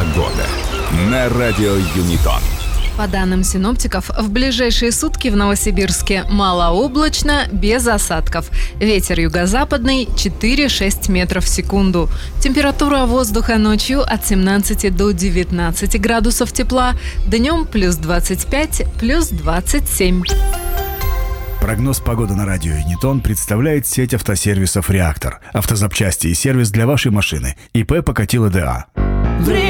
Погода на радио Юнитон. По данным синоптиков, в ближайшие сутки в Новосибирске малооблачно, без осадков. Ветер юго-западный 4-6 метров в секунду. Температура воздуха ночью от 17 до 19 градусов тепла, днем плюс 25, плюс 27. Прогноз погоды на радио Юнитон представляет сеть автосервисов «Реактор». Автозапчасти и сервис для вашей машины. ИП Покатило ДА.